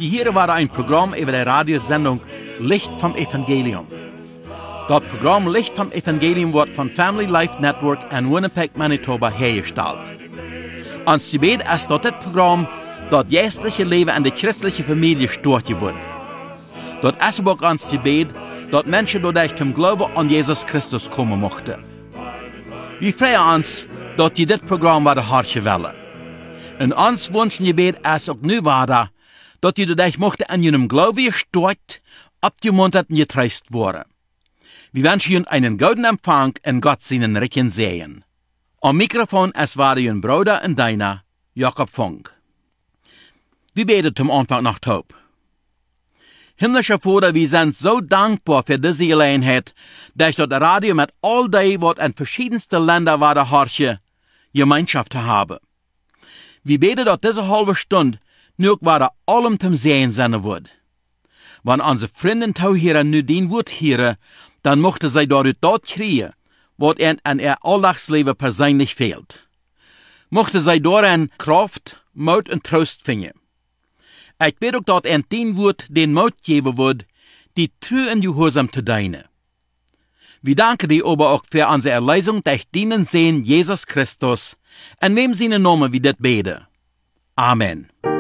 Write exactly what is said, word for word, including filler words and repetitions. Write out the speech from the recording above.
Hier war ein Programm über die Radiosendung Licht vom Evangelium. Das Programm Licht vom Evangelium wird von Family Life Network in Winnipeg, Manitoba hergestellt. Ons gebed ist, dass das Programm das geistliche Leben in der christlichen Familie stärken wird. Das ist auch ons gebed, dass Menschen dadurch zum Glauben an Jesus Christus kommen möchten. Wir freuen uns, dass die das Programm werden hartje wollen. Und ons wünschen gebed ist auch nu weiter, dass die dadurch möchten an ihrem Glauben gestärkt, abgemuntert und getröstet worden. Wir wünschen Ihnen einen guten Empfang und Gott seinen Recken sehen. Am Mikrofon es war Ihr Bruder und deiner, Jakob Funk. Wir beten zum Anfang nach Taub. Himmlischer Vater, wir sind so dankbar für diese Gelegenheit, dass das Radio mit all dem, was in verschiedensten Ländern war, der Harche, Gemeinschaft haben. Wir beten, dass diese halbe Stunde nur war allem zum Sehen sein wird. Wenn unsere Freunde hier nu den Wort hören, dann mochte sie dadurch dort kriegen, was ihnen an ihr Alltagsleben persönlich fehlt. Mochte sie darin Kraft, Mut und Trost finden. Ich bete auch, dass ihnen den Wort den Mut geben wird, die treu und gehorsam zu dienen. Wir danken dir aber auch für unsere Erlösung durch deinen Sehen Jesus Christus, in wem seinen Namen wir das beten. Amen.